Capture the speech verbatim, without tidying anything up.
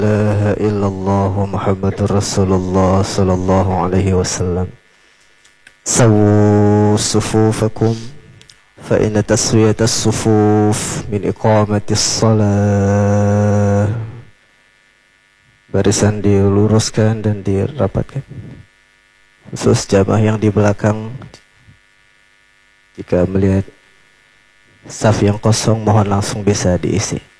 ilaha illallah Muhammadur Rasulullah sallallahu alaihi wasallam. Sawu sufufakum fa inna taswiyatas sufuf min iqamatis salah. Barisan diluruskan dan dirapatkan. Khusus jamaah yang di belakang, jika melihat saf yang kosong mohon langsung bisa diisi.